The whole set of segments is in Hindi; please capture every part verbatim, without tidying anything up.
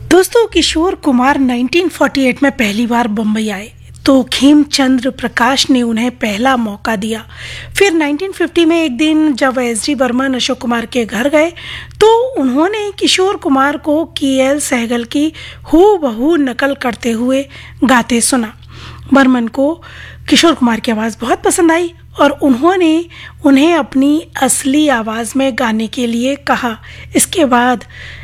दोस्तों, Kishore Kumar nineteen forty eight में पहली बार बम्बई आए तो खेमचंद्र प्रकाश ने उन्हें पहला मौका दिया। फिर नाइनटीन फिफ्टी में एक दिन जब एस डी बर्मन अशोक कुमार के घर गए तो उन्होंने किशोर कुमार को के एल सहगल की हूबहू नकल करते हुए गाते सुना। बर्मन को किशोर कुमार की आवाज़ बहुत पसंद आई और उन्होंने उन्हें अपनी असली आवाज़ में गाने के लिए कहा। इसके बाद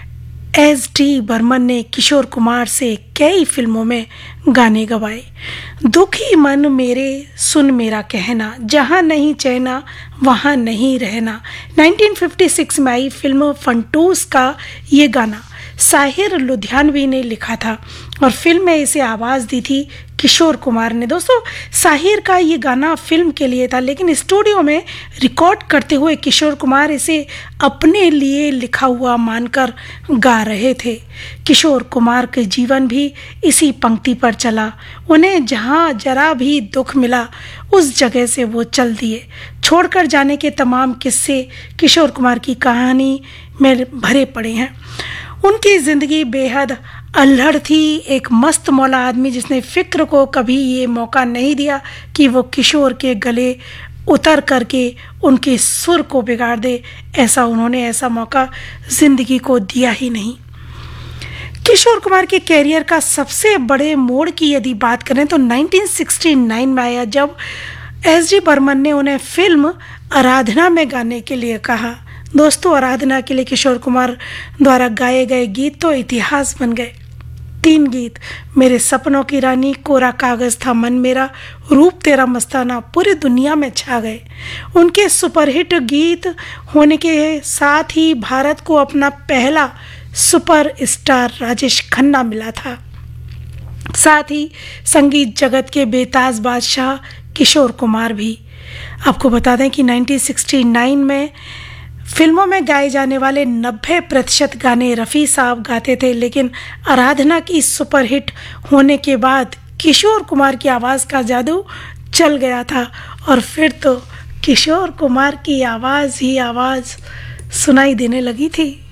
एस डी बर्मन ने किशोर कुमार से कई फिल्मों में गाने गवाए। दुखी मन मेरे सुन मेरा कहना, जहाँ नहीं चैना वहाँ नहीं रहना, नाइनटीन फिफ्टी सिक्स में आई फिल्म फंटूस का ये गाना साहिर लुधियानवी ने लिखा था और फिल्म में इसे आवाज़ दी थी किशोर कुमार ने। दोस्तों, साहिर का ये गाना फिल्म के लिए था, लेकिन स्टूडियो में रिकॉर्ड करते हुए किशोर कुमार इसे अपने लिए लिखा हुआ मानकर गा रहे थे। किशोर कुमार के जीवन भी इसी पंक्ति पर चला। उन्हें जहाँ जरा भी दुख मिला उस जगह से वो चल दिए। छोड़कर जाने के तमाम किस्से किशोर कुमार की कहानी में भरे पड़े हैं। उनकी ज़िंदगी बेहद अल्हड़ थी। एक मस्त मौला आदमी जिसने फ़िक्र को कभी ये मौका नहीं दिया कि वो किशोर के गले उतर करके उनके सुर को बिगाड़ दे। ऐसा उन्होंने ऐसा मौका ज़िंदगी को दिया ही नहीं। किशोर कुमार के कैरियर का सबसे बड़े मोड़ की यदि बात करें तो नाइनटीन सिक्सटी नाइन में आया, जब एस डी बर्मन ने उन्हें फिल्म आराधना में गाने के लिए कहा। दोस्तों, आराधना के लिए किशोर कुमार द्वारा गाए गए गीत तो इतिहास बन गए। तीन गीत, मेरे सपनों की रानी, कोरा कागज था मन मेरा, रूप तेरा मस्ताना, पूरी दुनिया में छा गए। उनके सुपरहिट गीत होने के साथ ही भारत को अपना पहला सुपर स्टार राजेश खन्ना मिला था। साथ ही संगीत जगत के बेताज बादशाह किशोर कुमार भी। आपको बता दें कि नाइनटीन सिक्सटी नाइन में फिल्मों में गाए जाने वाले नब्बे प्रतिशत गाने रफ़ी साहब गाते थे, लेकिन आराधना की सुपरहिट होने के बाद किशोर कुमार की आवाज़ का जादू चल गया था और फिर तो किशोर कुमार की आवाज़ ही आवाज़ सुनाई देने लगी थी।